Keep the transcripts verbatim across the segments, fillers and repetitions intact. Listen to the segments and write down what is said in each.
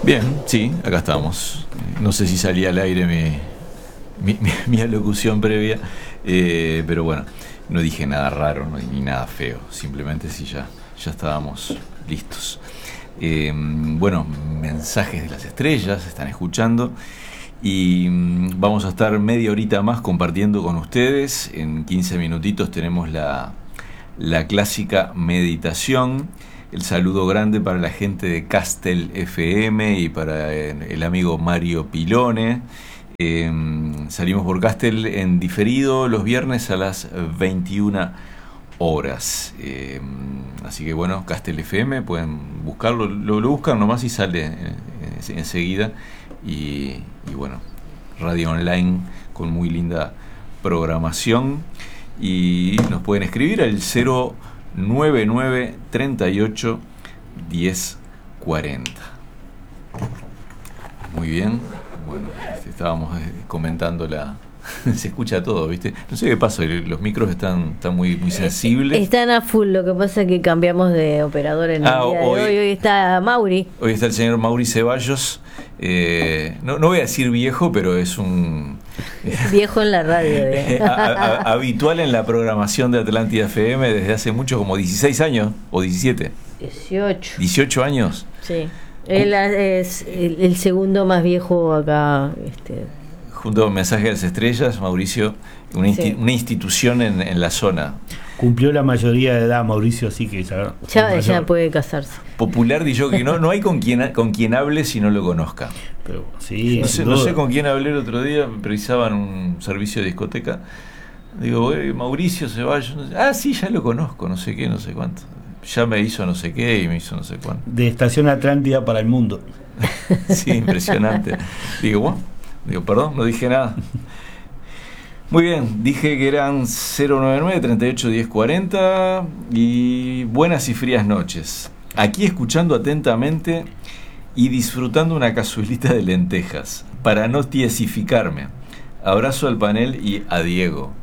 Bien, sí, acá estamos. No sé si salía al aire mi, mi, mi, mi alocución previa, eh, pero bueno, no dije nada raro, no, ni nada feo, simplemente sí ya, ya estábamos listos. Eh, bueno, mensajes de las estrellas, están escuchando y vamos a estar media horita más compartiendo con ustedes. En quince minutitos tenemos la, la clásica meditación. El saludo grande para la gente de Castel F M y para el amigo Mario Pilone. Eh, salimos por Castel en diferido los viernes a las veintiuna horas. Eh, así que bueno, Castel F M, pueden buscarlo, lo, lo buscan nomás y sale eh, enseguida. Y, y bueno, radio online con muy linda programación. Y nos pueden escribir al cero nueve nueve treinta y ocho diez cuarenta. Muy bien. Bueno, estábamos comentando la... Se escucha todo, ¿viste? No sé qué pasa, los micros están, están muy, muy sensibles. Están a full, lo que pasa es que cambiamos de operador en ah, el día hoy, de hoy. Hoy está Mauri. Hoy está el señor Mauri Ceballos. Eh, no, no voy a decir viejo, pero es un... Viejo en la radio. a, a, habitual en la programación de Atlántida F M desde hace mucho, como dieciséis años, o diecisiete. dieciocho. dieciocho años. Sí. Él es el, el segundo más viejo acá. Este. Junto a Mensaje de las Estrellas, Mauricio, una, insti- sí. una institución en, en la zona. Cumplió la mayoría de edad, Mauricio, así que ya, ya, ya puede casarse. Popular dijo que no, no hay con quien, con quien hable si no lo conozca. Pero, sí, no, sé, no sé con quién hablé el otro día, me precisaban un servicio de discoteca. Digo, Mauricio Ceballos, no sé. Ah, sí, ya lo conozco, no sé qué, no sé cuánto. Ya me hizo no sé qué y me hizo no sé cuánto. De Estación Atlántida para el mundo. Sí, impresionante. Digo, bueno, digo, perdón, no dije nada. Muy bien, dije que eran cero nueve nueve treinta y ocho diez cuarenta y buenas y frías noches. Aquí escuchando atentamente y disfrutando una cazuelita de lentejas, para no tiesificarme. Abrazo al panel y a Diego.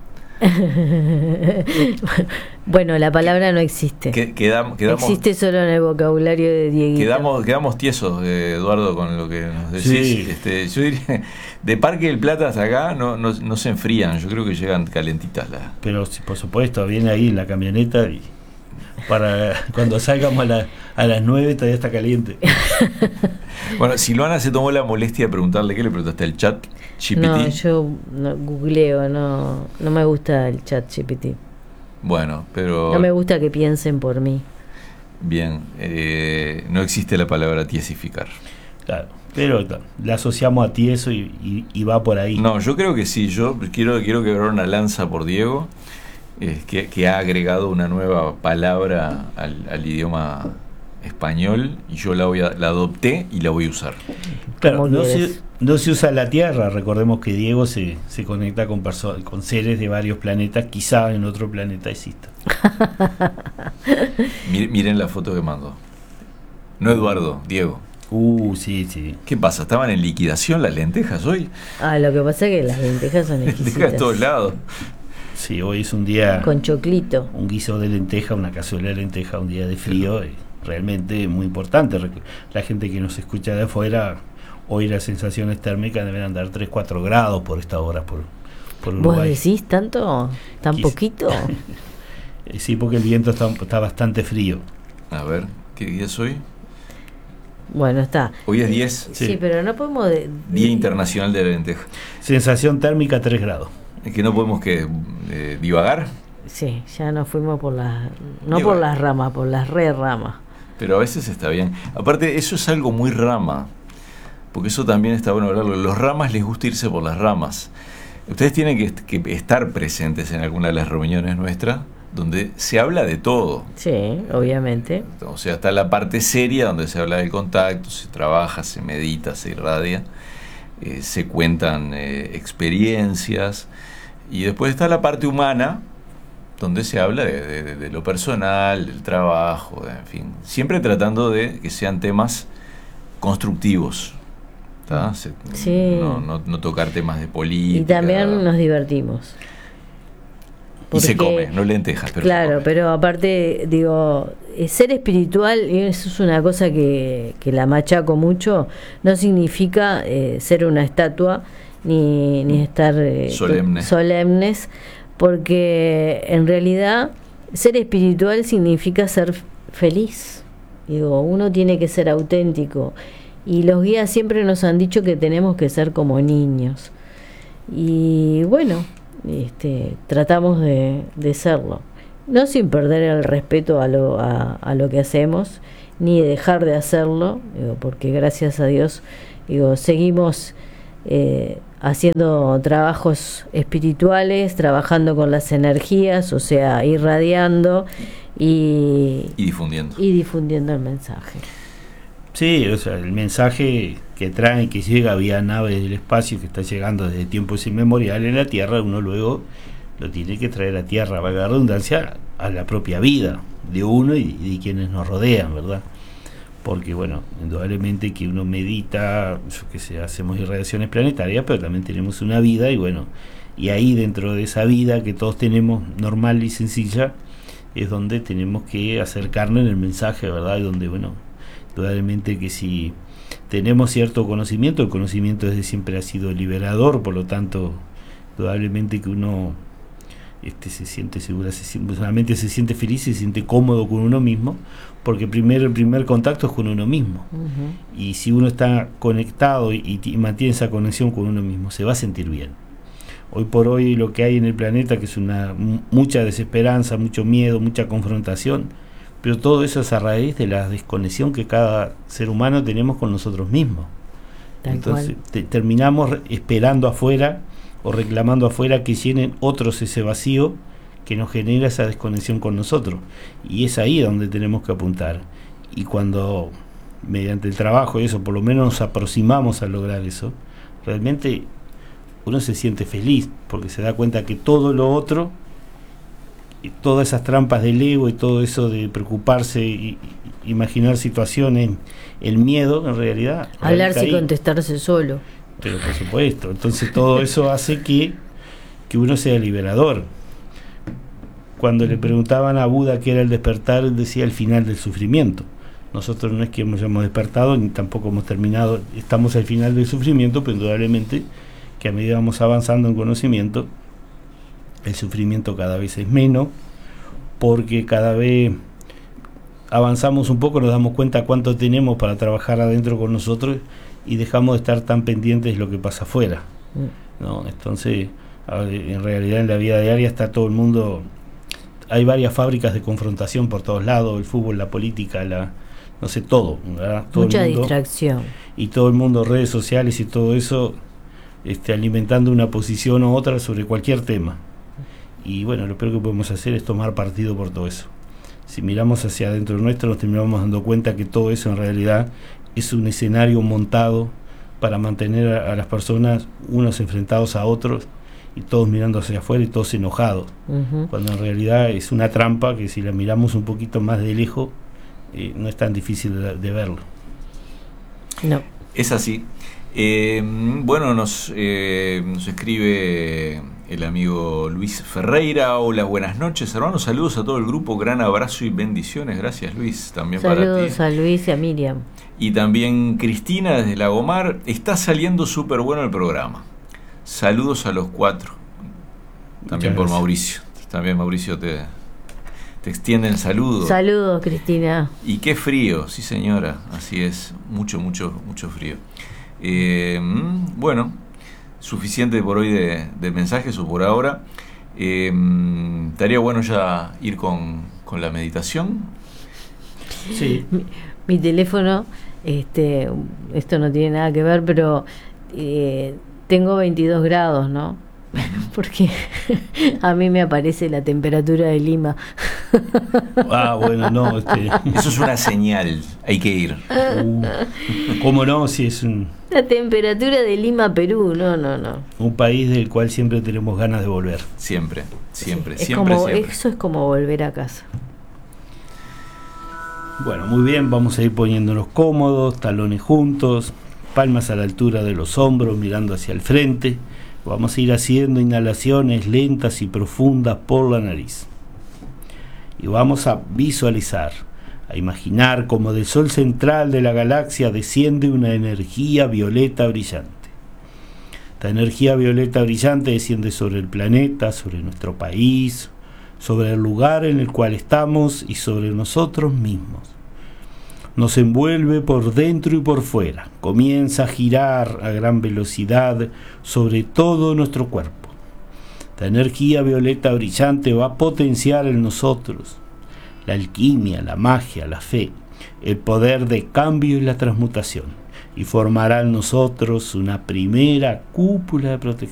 Bueno, la palabra no existe. Que, quedamos, quedamos, existe solo en el vocabulario de Dieguito. Quedamos, quedamos tiesos, eh, Eduardo, con lo que nos decís. Sí. Este, yo diría, de Parque del Plata hasta acá no, no, no se enfrían, yo creo que llegan calentitas las. Pero sí, por supuesto, viene ahí en la camioneta y para cuando salgamos a, la, a las nueve todavía está caliente. Bueno, Silvana se tomó la molestia de preguntarle, ¿qué le preguntaste al chat G P T? No, yo no, googleo, no, no me gusta el chat G P T. Bueno, pero... No me gusta que piensen por mí. Bien, eh, no existe la palabra tiesificar. Claro, pero la asociamos a tieso y, y, y va por ahí. No, yo creo que sí, yo quiero, quiero quebrar una lanza por Diego, eh, que, que ha agregado una nueva palabra al, al idioma español y yo la voy a, la adopté y la voy a usar. Claro, no se, no se usa la Tierra, recordemos que Diego se, se conecta con, perso- con seres de varios planetas, quizá en otro planeta exista. Miren, miren la foto que mando. No Eduardo, Diego. Uh, sí, sí. ¿Qué pasa? ¿Estaban en liquidación las lentejas hoy? Ah, lo que pasa es que las lentejas son exquisitas. Lentejas de todos lados. Sí, hoy es un día... Con choclito. Un guiso de lenteja, una cazuela de lenteja, un día de frío, sí. Realmente muy importante. La gente que nos escucha de afuera, hoy las sensaciones térmicas deben andar tres cuatro grados por esta hora por, por Uruguay. ¿Vos decís tanto? ¿Tan Quis- poquito? Sí, porque el viento está, está bastante frío. A ver, ¿qué día es hoy? Bueno, está. Hoy es diez. Sí, sí, pero no podemos... De, de... Día Internacional de la Lenteja. Sensación térmica tres grados. Es que no podemos que eh, divagar. Sí, ya nos fuimos por las... No Digo, por las ramas, por las re ramas. Pero a veces está bien. Aparte, eso es algo muy rama, porque eso también está bueno hablarlo. Los ramas les gusta irse por las ramas. Ustedes tienen que, que estar presentes en alguna de las reuniones nuestras, donde se habla de todo. Sí, obviamente. O sea, está la parte seria, donde se habla del contacto, se trabaja, se medita, se irradia, eh, se cuentan eh, experiencias, y después está la parte humana, donde se habla de, de, de lo personal, del trabajo, de, en fin, siempre tratando de que sean temas constructivos, Se, sí. no, no, no tocar temas de política. Y también nos divertimos. Y se come, no lentejas, pero claro, pero aparte, digo, ser espiritual, y eso es una cosa que, que la machaco mucho, no significa eh, ser una estatua ni, ni estar eh, Solemne. solemnes, porque en realidad ser espiritual significa ser feliz. Digo, uno tiene que ser auténtico, y los guías siempre nos han dicho que tenemos que ser como niños, y bueno, este, tratamos de, de serlo, no sin perder el respeto a lo, a, a lo que hacemos, ni dejar de hacerlo, digo, porque gracias a Dios, digo, seguimos eh, haciendo trabajos espirituales, trabajando con las energías, o sea, irradiando y, y difundiendo y difundiendo el mensaje. Sí, o sea, el mensaje que trae, que llega vía nave del espacio, que está llegando desde tiempos inmemoriales en la Tierra, uno luego lo tiene que traer a Tierra, valga la redundancia, a la propia vida de uno y de quienes nos rodean, ¿verdad? Porque, bueno, indudablemente que uno medita, yo qué sé, hacemos irradiaciones planetarias, pero también tenemos una vida, y bueno, y ahí dentro de esa vida que todos tenemos, normal y sencilla, es donde tenemos que acercarnos en el mensaje, ¿verdad? Y donde, bueno, indudablemente que si tenemos cierto conocimiento, el conocimiento desde siempre ha sido liberador, por lo tanto, indudablemente que uno este, se siente segura, se siente, solamente se siente feliz, se siente cómodo con uno mismo, porque primero el primer contacto es con uno mismo. Uh-huh. Y si uno está conectado y, y mantiene esa conexión con uno mismo, se va a sentir bien. Hoy por hoy lo que hay en el planeta, que es una mucha desesperanza, mucho miedo, mucha confrontación, pero todo eso es a raíz de la desconexión que cada ser humano tenemos con nosotros mismos. Tal Entonces te, terminamos esperando afuera o reclamando afuera que llenen otros ese vacío que nos genera esa desconexión con nosotros, y es ahí donde tenemos que apuntar. Y cuando mediante el trabajo y eso por lo menos nos aproximamos a lograr eso, realmente uno se siente feliz porque se da cuenta que todo lo otro, y todas esas trampas del ego y todo eso de preocuparse y, y imaginar situaciones, el miedo en realidad hablarse y contestarse solo, pero por supuesto, entonces todo eso hace que, que uno sea liberador. Cuando le preguntaban a Buda qué era el despertar, él decía el final del sufrimiento. Nosotros no es que hemos, hemos despertado ni tampoco hemos terminado, estamos al final del sufrimiento, pero indudablemente que a medida que vamos avanzando en conocimiento, el sufrimiento cada vez es menos, porque cada vez avanzamos un poco, nos damos cuenta cuánto tenemos para trabajar adentro con nosotros y dejamos de estar tan pendientes de lo que pasa afuera, ¿no? Entonces, en realidad en la vida diaria está todo el mundo, hay varias fábricas de confrontación por todos lados, el fútbol, la política, la no sé, todo, ¿verdad? Todo mucha el mundo, distracción. Y todo el mundo, redes sociales y todo eso, este, alimentando una posición u otra sobre cualquier tema. Y bueno, lo peor que podemos hacer es tomar partido por todo eso. Si miramos hacia adentro nuestro, nos terminamos dando cuenta que todo eso en realidad es un escenario montado para mantener a, a las personas unos enfrentados a otros y todos mirando hacia afuera y todos enojados, uh-huh. Cuando en realidad es una trampa que si la miramos un poquito más de lejos eh, no es tan difícil de, de verlo. No. Es así. Eh, bueno, nos, eh, nos escribe el amigo Luis Ferreira. Hola, buenas noches, hermanos. Saludos a todo el grupo. Gran abrazo y bendiciones. Gracias, Luis. También Saludos para ti. Saludos a Luis y a Miriam. Y también Cristina desde Lagomar. Está saliendo súper bueno el programa. Saludos a los cuatro. También por Mauricio. También Mauricio te, te extiende el saludo. Saludos, Cristina. Y qué frío, sí señora. Así es. Mucho, mucho, mucho frío. Eh, bueno, suficiente por hoy de, de mensajes o por ahora. Eh, estaría bueno ya ir con, con la meditación. Sí. Mi, mi teléfono, este, esto no tiene nada que ver, pero eh, tengo veintidós grados, ¿no? Porque a mí me aparece la temperatura de Lima. Ah, bueno, no. Este... Eso es una señal, hay que ir. Uh, ¿Cómo no? Si es un... La temperatura de Lima, Perú, no, no, no. Un país del cual siempre tenemos ganas de volver. Siempre, siempre, sí, siempre, como, siempre. Eso es como volver a casa. Bueno, muy bien, vamos a ir poniéndonos cómodos, talones juntos, palmas a la altura de los hombros, mirando hacia el frente. Vamos a ir haciendo inhalaciones lentas y profundas por la nariz. Y vamos a visualizar, a imaginar como del sol central de la galaxia desciende una energía violeta brillante. Esta energía violeta brillante desciende sobre el planeta, sobre nuestro país, sobre el lugar en el cual estamos y sobre nosotros mismos. Nos envuelve por dentro y por fuera, comienza a girar a gran velocidad sobre todo nuestro cuerpo. Esta energía violeta brillante va a potenciar en nosotros la alquimia, la magia, la fe, el poder de cambio y la transmutación, y formará en nosotros una primera cúpula de protección.